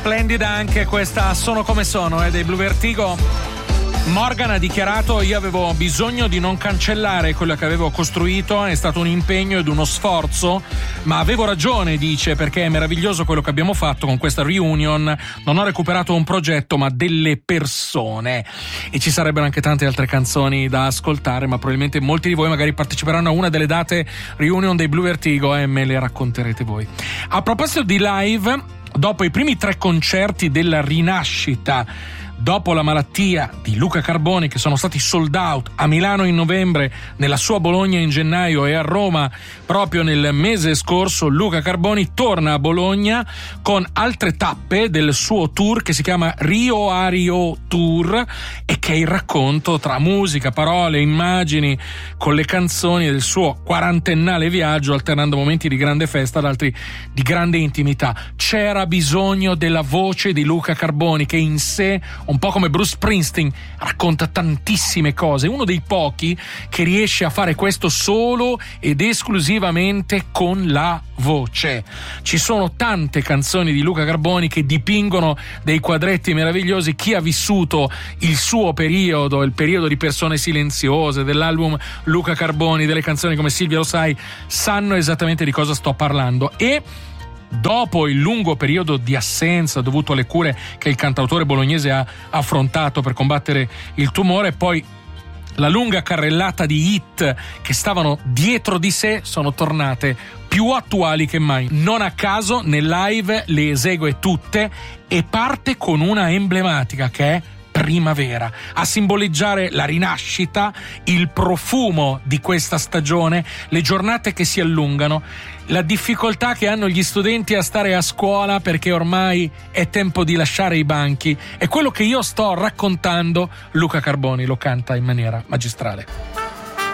Splendida anche questa Sono come sono dei Blue Vertigo. Morgan ha dichiarato: io avevo bisogno di non cancellare quello che avevo costruito, è stato un impegno ed uno sforzo, ma avevo ragione, dice, perché è meraviglioso quello che abbiamo fatto con questa reunion. Non ho recuperato un progetto ma delle persone, e ci sarebbero anche tante altre canzoni da ascoltare, ma probabilmente molti di voi magari parteciperanno a una delle date reunion dei Blue Vertigo e me le racconterete voi. A proposito di live, dopo i primi 3 concerti della rinascita dopo la malattia di Luca Carboni, che sono stati sold out a Milano in novembre, nella sua Bologna in gennaio e a Roma proprio nel mese scorso, Luca Carboni torna a Bologna con altre tappe del suo tour che si chiama Rio a Rio Tour, e che è il racconto tra musica, parole, immagini con le canzoni del suo quarantennale viaggio, alternando momenti di grande festa ad altri di grande intimità. C'era bisogno della voce di Luca Carboni, che in sé, un po' come Bruce Springsteen, racconta tantissime cose, uno dei pochi che riesce a fare questo solo ed esclusivamente con la voce. Ci sono tante canzoni di Luca Carboni che dipingono dei quadretti meravigliosi. Chi ha vissuto il suo periodo, il periodo di Persone silenziose, dell'album Luca Carboni, delle canzoni come Silvia lo sai, sanno esattamente di cosa sto parlando. E dopo il lungo periodo di assenza dovuto alle cure che il cantautore bolognese ha affrontato per combattere il tumore, poi la lunga carrellata di hit che stavano dietro di sé sono tornate più attuali che mai. Non a caso nel live le esegue tutte e parte con una emblematica che è Primavera, a simboleggiare la rinascita, il profumo di questa stagione, le giornate che si allungano, la difficoltà che hanno gli studenti a stare a scuola perché ormai è tempo di lasciare i banchi. È quello che io sto raccontando. Luca Carboni lo canta in maniera magistrale.